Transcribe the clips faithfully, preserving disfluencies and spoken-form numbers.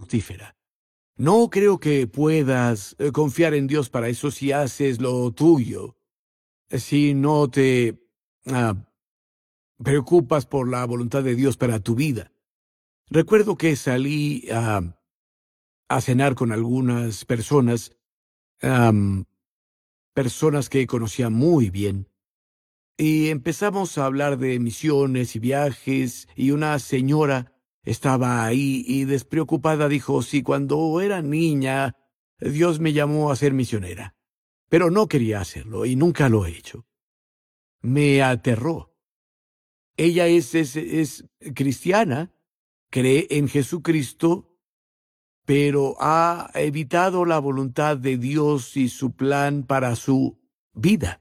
fructífera. No creo que puedas eh, confiar en Dios para eso si haces lo tuyo, si no te ah, preocupas por la voluntad de Dios para tu vida. Recuerdo que salí ah, a cenar con algunas personas, am, personas que conocía muy bien, y empezamos a hablar de misiones y viajes, y una señora estaba ahí y despreocupada dijo, sí, cuando era niña, Dios me llamó a ser misionera, pero no quería hacerlo y nunca lo he hecho. Me aterró. Ella es, es, es cristiana, cree en Jesucristo, pero ha evitado la voluntad de Dios y su plan para su vida.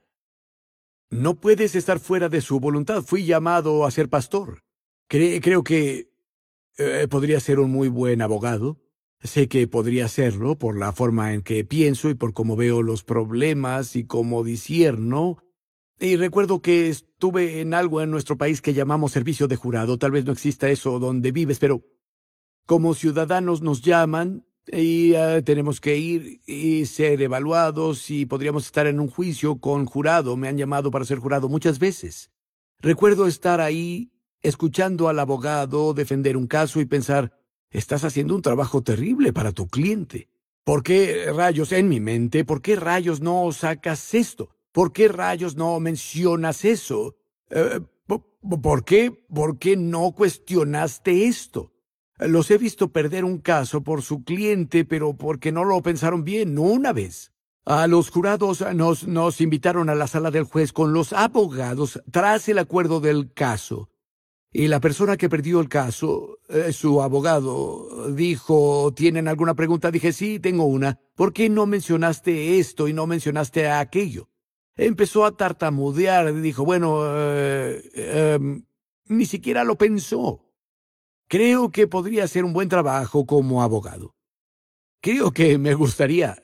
No puedes estar fuera de su voluntad. Fui llamado a ser pastor. Cre- creo que eh, podría ser un muy buen abogado. Sé que podría serlo por la forma en que pienso y por cómo veo los problemas y cómo discierno. Y recuerdo que estuve en algo en nuestro país que llamamos servicio de jurado. Tal vez no exista eso donde vives, pero como ciudadanos nos llaman y uh, tenemos que ir y ser evaluados y podríamos estar en un juicio con jurado. Me han llamado para ser jurado muchas veces. Recuerdo estar ahí escuchando al abogado defender un caso y pensar, estás haciendo un trabajo terrible para tu cliente. ¿Por qué rayos en mi mente? ¿Por qué rayos no sacas esto? ¿Por qué rayos no mencionas eso? Eh, ¿Por qué? ¿Por qué no cuestionaste esto? Los he visto perder un caso por su cliente, pero porque no lo pensaron bien, no una vez. A los jurados nos, nos invitaron a la sala del juez con los abogados tras el acuerdo del caso. Y la persona que perdió el caso, eh, su abogado, dijo, ¿tienen alguna pregunta? Dije, sí, tengo una. ¿Por qué no mencionaste esto y no mencionaste aquello? Empezó a tartamudear y dijo, bueno, eh, eh, ni siquiera lo pensó. Creo que podría hacer un buen trabajo como abogado. Creo que me gustaría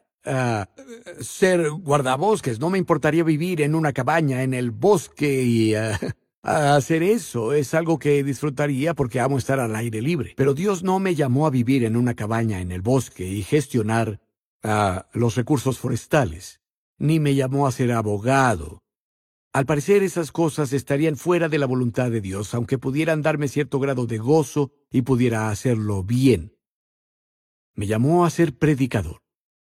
uh, ser guardabosques. No me importaría vivir en una cabaña en el bosque y uh, hacer eso. Es algo que disfrutaría porque amo estar al aire libre. Pero Dios no me llamó a vivir en una cabaña en el bosque y gestionar uh, los recursos forestales. Ni me llamó a ser abogado. Al parecer esas cosas estarían fuera de la voluntad de Dios, aunque pudieran darme cierto grado de gozo y pudiera hacerlo bien. Me llamó a ser predicador.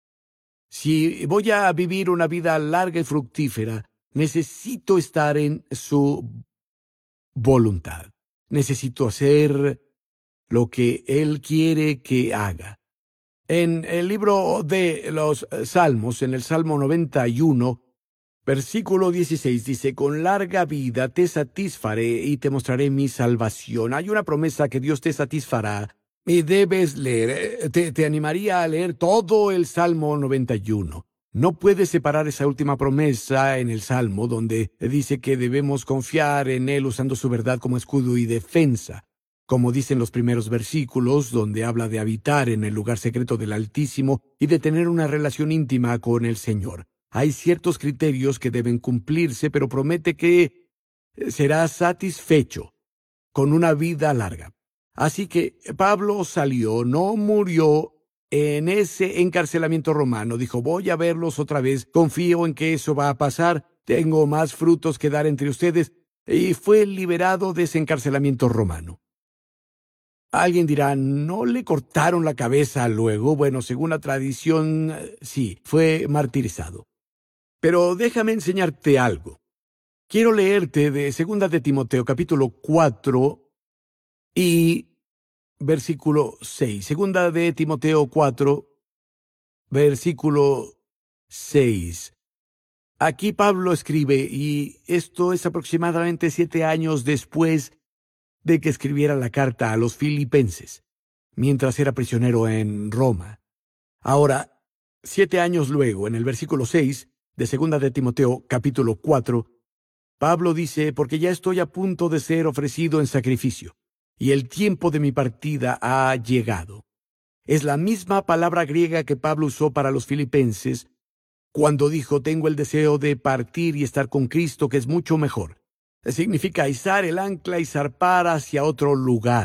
Si voy a vivir una vida larga y fructífera, necesito estar en su voluntad. Necesito hacer lo que Él quiere que haga. En el libro de los Salmos, en el Salmo noventa y uno, versículo dieciséis dice, con larga vida te satisfaré y te mostraré mi salvación. Hay una promesa que Dios te satisfará y debes leer. Te, te animaría a leer todo el Salmo noventa y uno. No puedes separar esa última promesa en el Salmo donde dice que debemos confiar en Él usando su verdad como escudo y defensa. Como dicen los primeros versículos, donde habla de habitar en el lugar secreto del Altísimo y de tener una relación íntima con el Señor. Hay ciertos criterios que deben cumplirse, pero promete que serás satisfecho con una vida larga. Así que Pablo salió, no murió en ese encarcelamiento romano. Dijo, voy a verlos otra vez, confío en que eso va a pasar, tengo más frutos que dar entre ustedes, y fue liberado de ese encarcelamiento romano. Alguien dirá, ¿no le cortaron la cabeza luego? Bueno, según la tradición, sí, fue martirizado. Pero déjame enseñarte algo. Quiero leerte de Segunda de Timoteo, capítulo cuatro y versículo seis. Segunda de Timoteo cuatro, versículo seis. Aquí Pablo escribe, y esto es aproximadamente siete años después de que escribiera la carta a los filipenses, mientras era prisionero en Roma. Ahora, siete años luego, en el versículo seis, de Segunda de Timoteo, capítulo cuatro, Pablo dice, porque ya estoy a punto de ser ofrecido en sacrificio, y el tiempo de mi partida ha llegado. Es la misma palabra griega que Pablo usó para los filipenses cuando dijo, tengo el deseo de partir y estar con Cristo, que es mucho mejor. Significa izar el ancla y zarpar hacia otro lugar.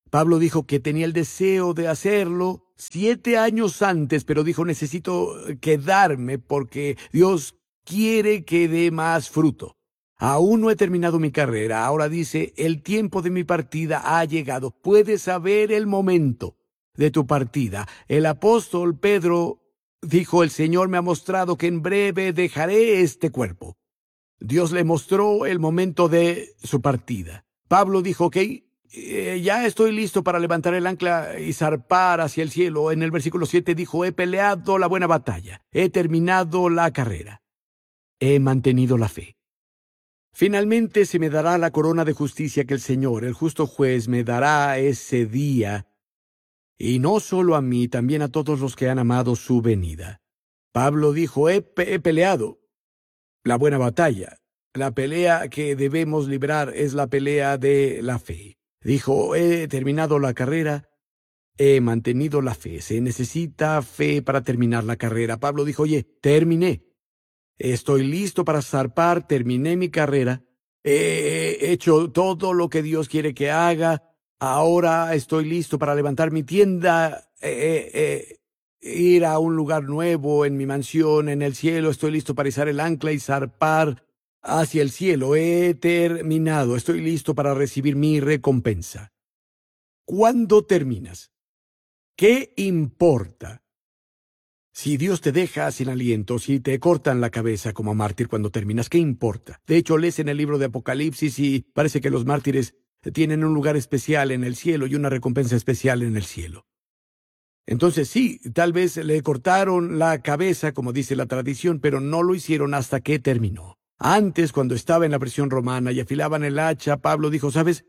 Pablo dijo que tenía el deseo de hacerlo siete años antes, pero dijo, necesito quedarme porque Dios quiere que dé más fruto. Aún no he terminado mi carrera. Ahora dice, el tiempo de mi partida ha llegado. Puedes saber el momento de tu partida. El apóstol Pedro dijo, el Señor me ha mostrado que en breve dejaré este cuerpo. Dios le mostró el momento de su partida. Pablo dijo, ok, eh, ya estoy listo para levantar el ancla y zarpar hacia el cielo. En el versículo siete dijo, he peleado la buena batalla, he terminado la carrera, he mantenido la fe. Finalmente se me dará la corona de justicia que el Señor, el justo juez, me dará ese día, y no solo a mí, también a todos los que han amado su venida. Pablo dijo, he, pe he peleado la buena batalla. La pelea que debemos librar es la pelea de la fe. Dijo, he terminado la carrera, he mantenido la fe. Se necesita fe para terminar la carrera. Pablo dijo, oye, terminé. Estoy listo para zarpar, terminé mi carrera. He hecho todo lo que Dios quiere que haga. Ahora estoy listo para levantar mi tienda, eh, eh, ir a un lugar nuevo en mi mansión en el cielo. Estoy listo para izar el ancla y zarpar hacia el cielo. He terminado. Estoy listo para recibir mi recompensa. ¿Cuándo terminas? ¿Qué importa? Si Dios te deja sin aliento, si te cortan la cabeza como mártir cuando terminas, ¿qué importa? De hecho, lees en el libro de Apocalipsis y parece que los mártires tienen un lugar especial en el cielo y una recompensa especial en el cielo. Entonces sí, tal vez le cortaron la cabeza, como dice la tradición, pero no lo hicieron hasta que terminó. Antes, cuando estaba en la prisión romana y afilaban el hacha, Pablo dijo, ¿sabes?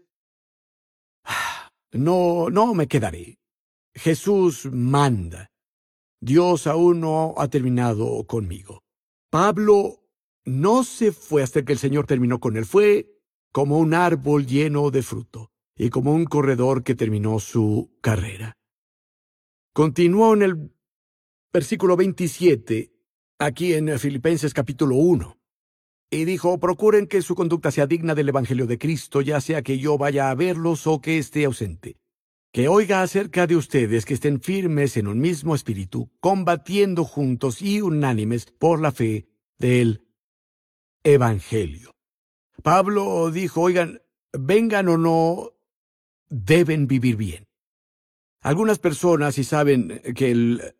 No, no me quedaré. Jesús manda. Dios aún no ha terminado conmigo. Pablo no se fue hasta que el Señor terminó con él. Fue como un árbol lleno de fruto y como un corredor que terminó su carrera. Continuó en el versículo veintisiete, aquí en Filipenses capítulo uno, y dijo, procuren que su conducta sea digna del Evangelio de Cristo, ya sea que yo vaya a verlos o que esté ausente. Que oiga acerca de ustedes que estén firmes en un mismo espíritu, combatiendo juntos y unánimes por la fe del Evangelio. Pablo dijo, oigan, vengan o no, deben vivir bien. Algunas personas, si saben que el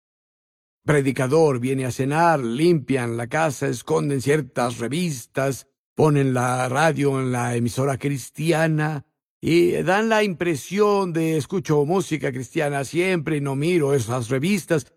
predicador viene a cenar, limpian la casa, esconden ciertas revistas, ponen la radio en la emisora cristiana y dan la impresión de escucho música cristiana siempre y no miro esas revistas,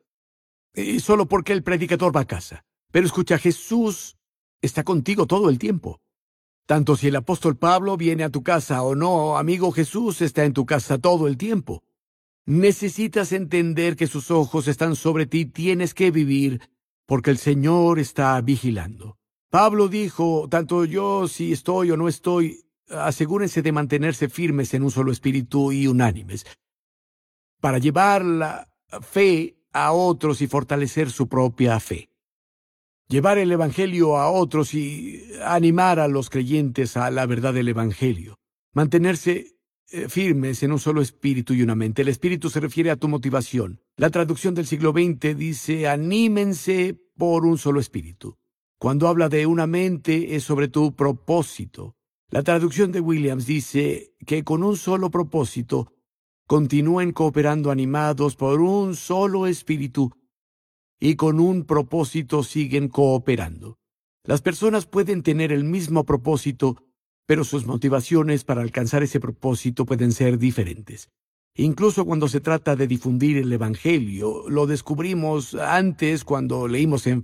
y solo porque el predicador va a casa. Pero escucha, Jesús está contigo todo el tiempo. Tanto si el apóstol Pablo viene a tu casa o no, amigo, Jesús está en tu casa todo el tiempo. Necesitas entender que sus ojos están sobre ti, tienes que vivir porque el Señor está vigilando. Pablo dijo, tanto yo si estoy o no estoy, asegúrense de mantenerse firmes en un solo espíritu y unánimes, para llevar la fe a otros y fortalecer su propia fe. Llevar el Evangelio a otros y animar a los creyentes a la verdad del Evangelio. Mantenerse eh, firmes en un solo espíritu y una mente. El espíritu se refiere a tu motivación. La traducción del siglo veinte dice, anímense por un solo espíritu. Cuando habla de una mente es sobre tu propósito. La traducción de Williams dice que con un solo propósito continúen cooperando animados por un solo espíritu y con un propósito siguen cooperando. Las personas pueden tener el mismo propósito, pero sus motivaciones para alcanzar ese propósito pueden ser diferentes. Incluso cuando se trata de difundir el Evangelio, lo descubrimos antes cuando leímos en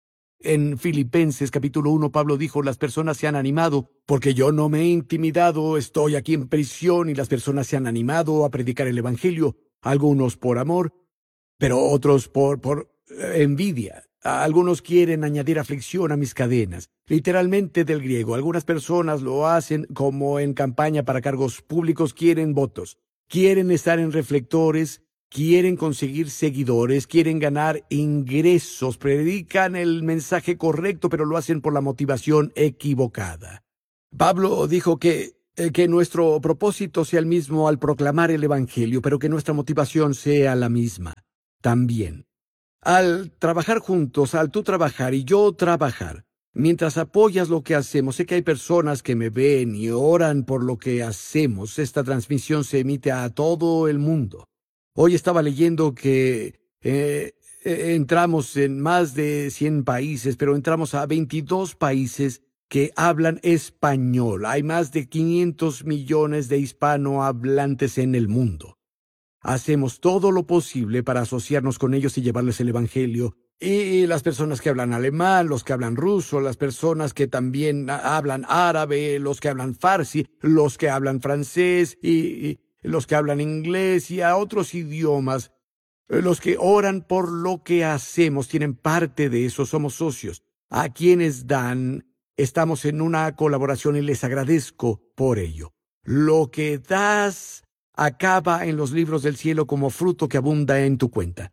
En Filipenses capítulo uno, Pablo dijo, las personas se han animado porque yo no me he intimidado, estoy aquí en prisión y las personas se han animado a predicar el Evangelio, algunos por amor, pero otros por, por eh, envidia. Algunos quieren añadir aflicción a mis cadenas. Literalmente del griego, algunas personas lo hacen como en campaña para cargos públicos, quieren votos, quieren estar en reflectores, quieren conseguir seguidores, quieren ganar ingresos, predican el mensaje correcto, pero lo hacen por la motivación equivocada. Pablo dijo que eh, que nuestro propósito sea el mismo al proclamar el Evangelio, pero que nuestra motivación sea la misma también. Al trabajar juntos, al tú trabajar y yo trabajar, mientras apoyas lo que hacemos, sé que hay personas que me ven y oran por lo que hacemos. Esta transmisión se emite a todo el mundo. Hoy estaba leyendo que eh, eh, entramos en más de cien países, pero entramos a veintidós países que hablan español. Hay más de quinientos millones de hispanohablantes en el mundo. Hacemos todo lo posible para asociarnos con ellos y llevarles el Evangelio. Y las personas que hablan alemán, los que hablan ruso, las personas que también hablan árabe, los que hablan farsi, los que hablan francés y, y los que hablan inglés y a otros idiomas. Los que oran por lo que hacemos tienen parte de eso, somos socios. A quienes dan, estamos en una colaboración y les agradezco por ello. Lo que das acaba en los libros del cielo como fruto que abunda en tu cuenta.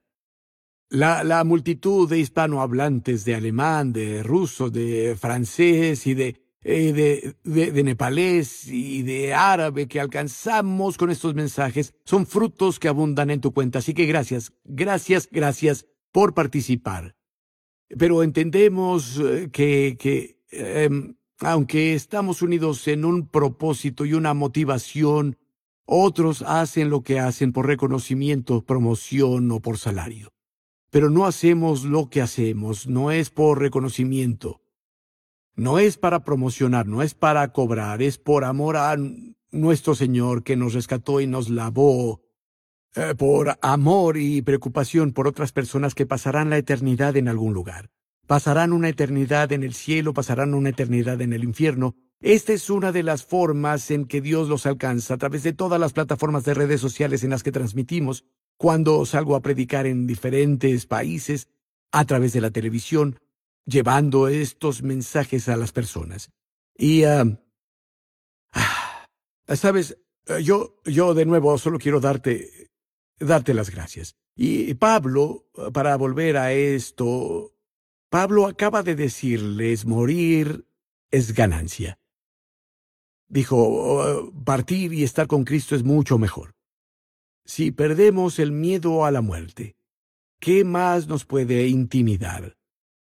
La, la multitud de hispanohablantes de alemán, de ruso, de francés y de, eh, de, de, de nepalés y de árabe que alcanzamos con estos mensajes son frutos que abundan en tu cuenta. Así que gracias, gracias, gracias por participar. Pero entendemos eh, que, que eh, aunque estamos unidos en un propósito y una motivación, otros hacen lo que hacen por reconocimiento, promoción o por salario. Pero no hacemos lo que hacemos, no es por reconocimiento, no es para promocionar, no es para cobrar, es por amor a nuestro Señor que nos rescató y nos lavó, eh, por amor y preocupación por otras personas que pasarán la eternidad en algún lugar. Pasarán una eternidad en el cielo, pasarán una eternidad en el infierno. Esta es una de las formas en que Dios los alcanza, a través de todas las plataformas de redes sociales en las que transmitimos, cuando salgo a predicar en diferentes países, a través de la televisión, llevando estos mensajes a las personas. Y, uh, sabes, yo, yo de nuevo solo quiero darte, darte las gracias. Y Pablo, para volver a esto, Pablo acaba de decirles, morir es ganancia. Dijo, partir y estar con Cristo es mucho mejor. Si perdemos el miedo a la muerte, ¿qué más nos puede intimidar?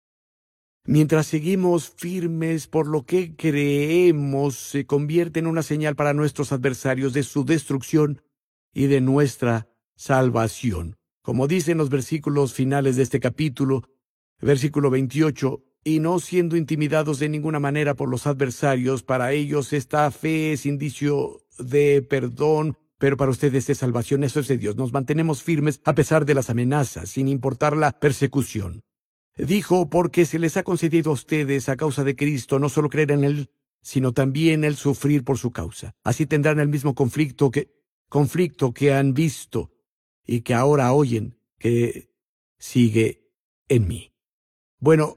Mientras seguimos firmes por lo que creemos, se convierte en una señal para nuestros adversarios de su destrucción y de nuestra salvación. Como dicen los versículos finales de este capítulo, versículo veintiocho, y no siendo intimidados de ninguna manera por los adversarios, para ellos esta fe es indicio de perdón, pero para ustedes es salvación. Eso es de Dios. Nos mantenemos firmes a pesar de las amenazas, sin importar la persecución. Dijo, porque se les ha concedido a ustedes, a causa de Cristo, no solo creer en Él, sino también el sufrir por su causa. Así tendrán el mismo conflicto que, conflicto que han visto y que ahora oyen que sigue en mí. Bueno,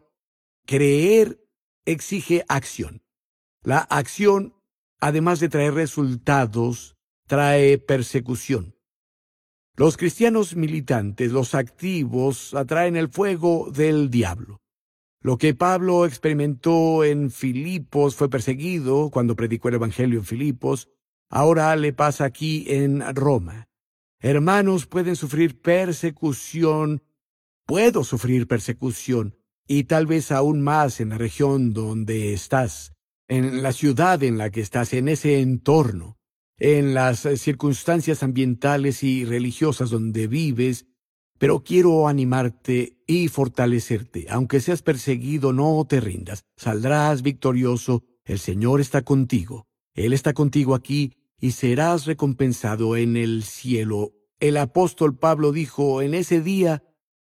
creer exige acción. La acción, además de traer resultados, trae persecución. Los cristianos militantes, los activos, atraen el fuego del diablo. Lo que Pablo experimentó en Filipos fue perseguido cuando predicó el Evangelio en Filipos. Ahora le pasa aquí en Roma. Hermanos, pueden sufrir persecución. Puedo sufrir persecución. Y tal vez aún más en la región donde estás, en la ciudad en la que estás, en ese entorno, en las circunstancias ambientales y religiosas donde vives, pero quiero animarte y fortalecerte. Aunque seas perseguido, no te rindas. Saldrás victorioso. El Señor está contigo. Él está contigo aquí y serás recompensado en el cielo. El apóstol Pablo dijo, en ese día,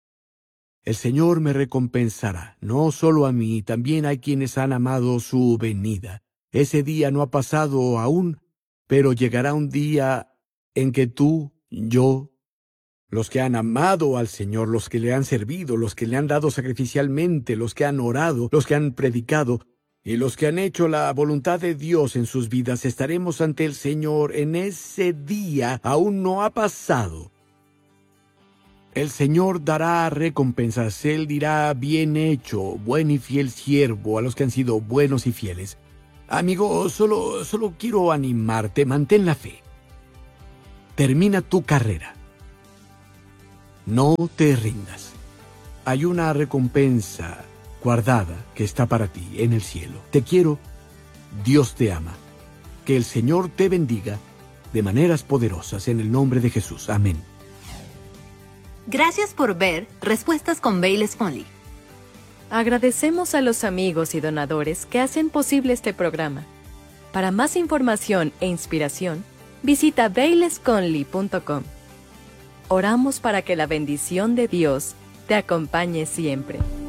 el Señor me recompensará, no solo a mí, también hay quienes han amado su venida. Ese día no ha pasado aún, pero llegará un día en que tú, yo, los que han amado al Señor, los que le han servido, los que le han dado sacrificialmente, los que han orado, los que han predicado, y los que han hecho la voluntad de Dios en sus vidas, estaremos ante el Señor. En ese día aún no ha pasado. El Señor dará recompensas. Él dirá, bien hecho, buen y fiel siervo, a los que han sido buenos y fieles. Amigo, solo, solo quiero animarte. Mantén la fe. Termina tu carrera. No te rindas. Hay una recompensa guardada que está para ti en el cielo. Te quiero. Dios te ama. Que el Señor te bendiga de maneras poderosas en el nombre de Jesús. Amén. Gracias por ver Respuestas con Bayless Conley. Agradecemos a los amigos y donadores que hacen posible este programa. Para más información e inspiración, visita bayless conley punto com. Oramos para que la bendición de Dios te acompañe siempre.